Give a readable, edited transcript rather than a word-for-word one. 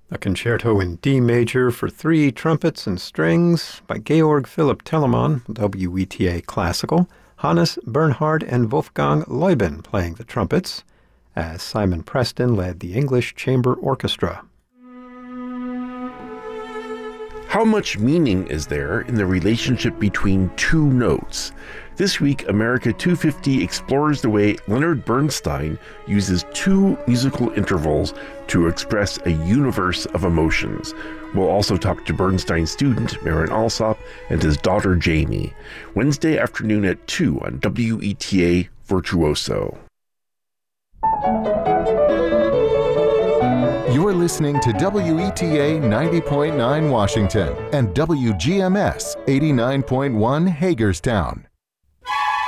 A concerto in D major for 3 trumpets and strings by Georg Philipp Telemann, WETA Classical, Hannes Bernhard and Wolfgang Leuben playing the trumpets, as Simon Preston led the English Chamber Orchestra. How much meaning is there in the relationship between two notes? This week, America 250 explores the way Leonard Bernstein uses 2 musical intervals to express a universe of emotions. We'll also talk to Bernstein's student, Marin Alsop, and his daughter, Jamie. Wednesday afternoon at 2 on WETA Virtuoso. You're listening to WETA 90.9 Washington and WGMS 89.1 Hagerstown.